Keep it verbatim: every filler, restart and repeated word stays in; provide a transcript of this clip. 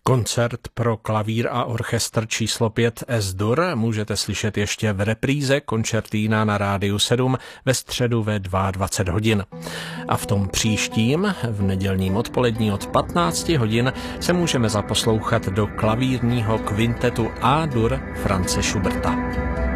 Koncert pro klavír a orchestr číslo pět S-dur můžete slyšet ještě v repríze koncertína na Rádiu sedm ve středu ve dvacet dva hodin. A v tom příštím, v nedělním odpolední od patnácti hodin, se můžeme zaposlouchat do klavírního kvintetu A-dur France Schuberta.